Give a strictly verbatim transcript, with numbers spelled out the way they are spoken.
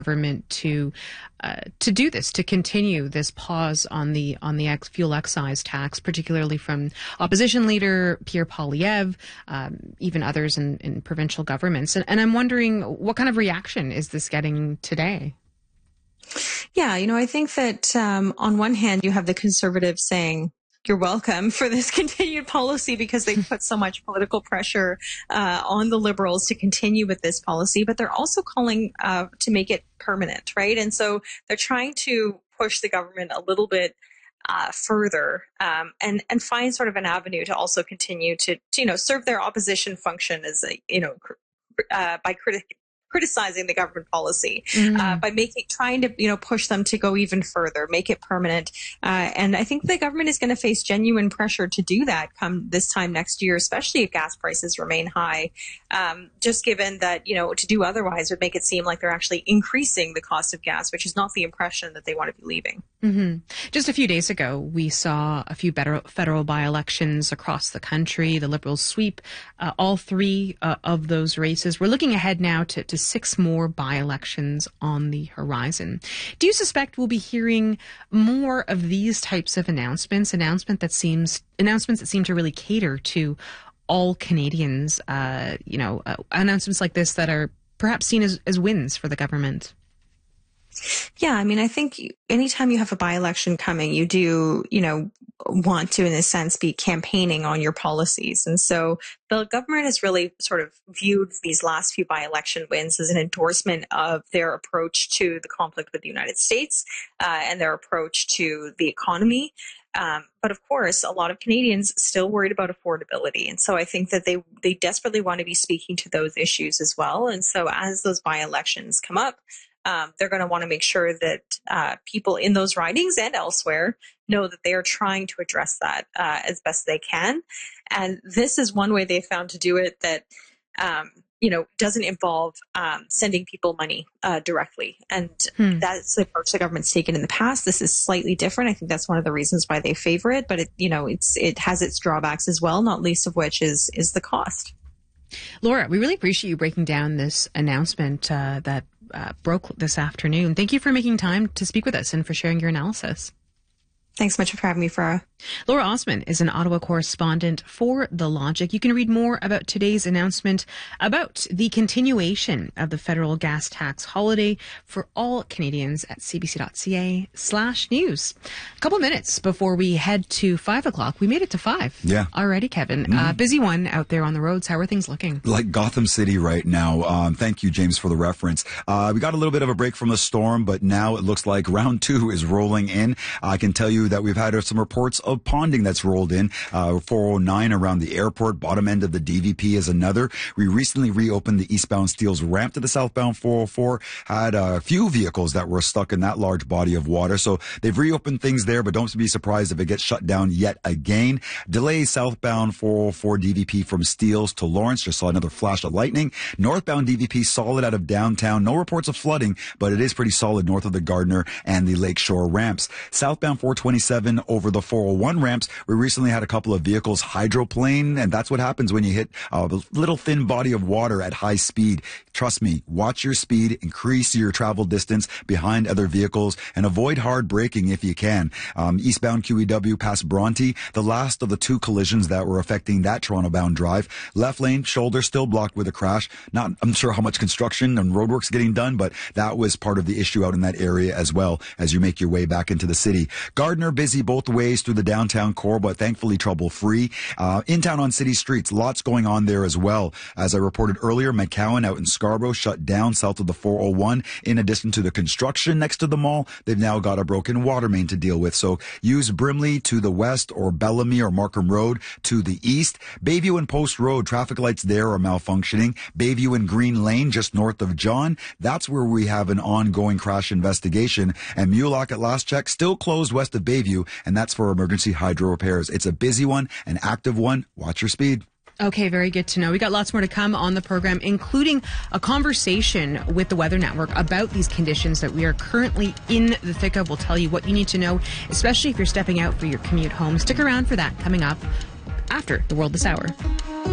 government to uh, to do this, to continue this pause on the on the ex- fuel excise tax, particularly from opposition leader Pierre Poilievre, um, even others in, in provincial governments. And, and I'm wondering, what kind of reaction is this getting today? Yeah, you know, I think that um, on one hand, you have the Conservatives saying, you're welcome for this continued policy because they put so much political pressure uh, on the Liberals to continue with this policy, but they're also calling uh, to make it permanent, right? And so they're trying to push the government a little bit uh, further um, and and find sort of an avenue to also continue to, to you know, serve their opposition function as a, you know, uh, by criti- criticizing the government policy, mm. uh, by making, trying to, you know, push them to go even further, make it permanent. Uh, and I think the government is going to face genuine pressure to do that come this time next year, especially if gas prices remain high. Um, just given that, you know, to do otherwise would make it seem like they're actually increasing the cost of gas, which is not the impression that they want to be leaving. Mm-hmm. Just a few days ago, we saw a few better federal by-elections across the country. The Liberals sweep uh, all three uh, of those races. We're looking ahead now to, to six more by-elections on the horizon. Do you suspect we'll be hearing more of these types of announcements, announcement that seems announcements that seem to really cater to all Canadians, uh, you know, uh, announcements like this that are perhaps seen as, as wins for the government? Yeah, I mean, I think anytime you have a by-election coming, you do, you know, want to, in a sense, be campaigning on your policies. And so the government has really sort of viewed these last few by-election wins as an endorsement of their approach to the conflict with the United States uh, and their approach to the economy. Um, but of course, a lot of Canadians still worried about affordability. And so I think that they, they desperately want to be speaking to those issues as well. And so as those by-elections come up, Um, they're going to want to make sure that uh, people in those ridings and elsewhere know that they are trying to address that uh, as best they can. And this is one way they found to do it that, um, you know, doesn't involve um, sending people money uh, directly. And hmm. that's the approach the government's taken in the past. This is slightly different. I think that's one of the reasons why they favor it. But, it, you know, it's it has its drawbacks as well, not least of which is is the cost. Laura, we really appreciate you breaking down this announcement uh, that uh, broke this afternoon. Thank you for making time to speak with us and for sharing your analysis. Thanks so much for having me, Farah. Laura Osman is an Ottawa correspondent for The Logic. You can read more about today's announcement about the continuation of the federal gas tax holiday for all Canadians at cbc.ca slash news. A couple minutes before we head to five o'clock. We made it to five. Yeah. Already, Kevin. Mm. Uh, busy one out there on the roads. How are things looking? Like Gotham City right now. Um, thank you, James, for the reference. Uh, we got a little bit of a break from the storm, but now it looks like round two is rolling in. I can tell you that we've had some reports of ponding that's rolled in. Uh, four oh nine around the airport, bottom end of the D V P is another. We recently reopened the eastbound Steeles ramp to the southbound four oh four. Had a few vehicles that were stuck in that large body of water. So they've reopened things there, but don't be surprised if it gets shut down yet again. Delays southbound four oh four D V P from Steeles to Lawrence. Just saw another flash of lightning. Northbound D V P solid out of downtown. No reports of flooding, but it is pretty solid north of the Gardner and the Lakeshore ramps. Southbound four twenty-seven over the four oh one ramps. We recently had a couple of vehicles hydroplane, and that's what happens when you hit a little thin body of water at high speed. Trust me, watch your speed, increase your travel distance behind other vehicles, and avoid hard braking if you can. Um, eastbound Q E W past Bronte, the last of the two collisions that were affecting that Toronto-bound drive. Left lane, shoulder still blocked with a crash. Not, I'm sure how much construction and roadwork's getting done, but that was part of the issue out in that area as well as you make your way back into the city. Gardner busy both ways through the downtown core, but thankfully trouble-free. Uh, in town on city streets, lots going on there as well. As I reported earlier, McCowan out in Scarborough shut down south of the four oh one. In addition to the construction next to the mall, they've now got a broken water main to deal with. So use Brimley to the west or Bellamy or Markham Road to the east. Bayview and Post Road, traffic lights there are malfunctioning. Bayview and Green Lane, just north of John, that's where we have an ongoing crash investigation. And Mulock at last check, still closed west of Bayview, and that's for emergency hydro repairs. It's a busy one, an active one. Watch your speed. Okay, very good to know. We got lots more to come on the program, including a conversation with the Weather Network about these conditions that we are currently in the thick of. We'll tell you what you need to know, especially if you're stepping out for your commute home. Stick around for that coming up after the World This Hour.